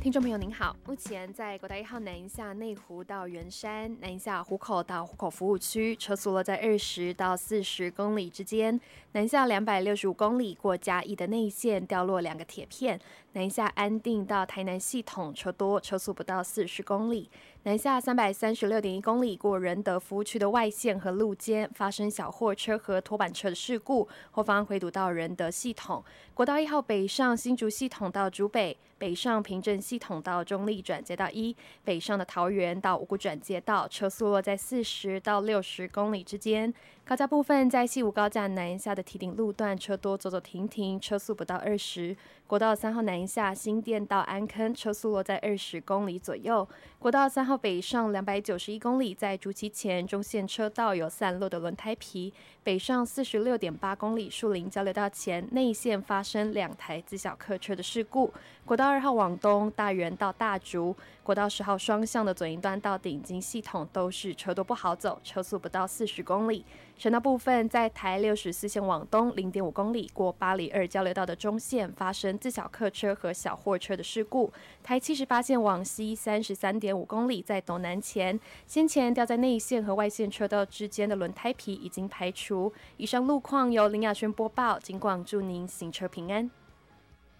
听众朋友您好，目前在国道1号南一下内湖到圆山、南一下湖口到湖口服务区，车速落在20到40公里之间；南下265公里过嘉义的内线掉落2个铁片；南下安定到台南系统车多，车速不到40公里；南下336.1公里过仁德服务区的外线和路肩发生小货车和拖板车的事故，后方回堵到仁德系统；国道1号北上新竹系统到竹北，北上平镇系统到中立转接道1，北上的桃园到五股转接道，车速落在40到60公里之间。高架部分在西武高架南下的堤顶路段车多，走走停停，车速不到20。国道3号南下新店到安坑，车速落在20公里左右。国道3号北上291公里，在竹崎前中线车道有散落的轮胎皮，北上46.8公里树林交流道前内线发生2台自小客车的事故。国道2号往东大园到大竹，国道10号双向的左营端到顶金系统都是车多不好走，车速不到40公里。省道部分在台64线往东 0.5 公里过八里二交流道的中线发生自小客车和小货车的事故。台78线往西 33.5 公里在斗南前，先前掉在内线和外线车道之间的轮胎皮已经排除。以上路况由林雅轩播报，警广祝您行车平安。